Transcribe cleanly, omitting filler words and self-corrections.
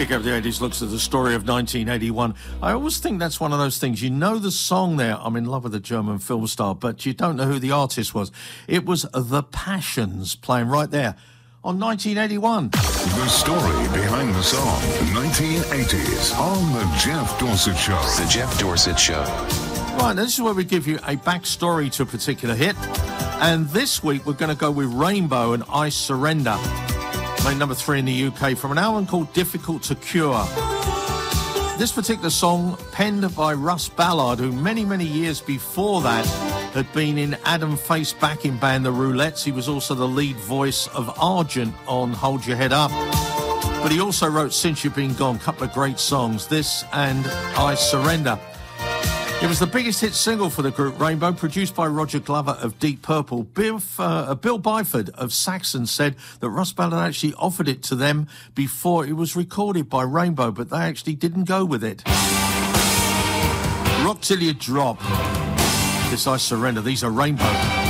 Kick Out the 80s looks at the story of 1981. I always think that's one of those things. You know the song there, I'm in love with a German film star, but you don't know who the artist was. It was The Passions playing right there on 1981. The story behind the song, 1980s, on The Jeff Dorsett Show. The Jeff Dorsett Show. Right, this is where we give you a backstory to a particular hit. And this week we're going to go with Rainbow and I Surrender. Made number 3 in the UK from an album called Difficult to Cure. This particular song, penned by Russ Ballard, who many years before that had been in Adam Faith's backing band, The Roulettes. He was also the lead voice of Argent on Hold Your Head Up. But he also wrote Since You've Been Gone, a couple of great songs, this and I Surrender. It was the biggest hit single for the group Rainbow, produced by Roger Glover of Deep Purple. Bill Byford of Saxon said that Russ Ballard actually offered it to them before it was recorded by Rainbow, but they actually didn't go with it. Rock Till You Drop. This I Surrender. These are Rainbow.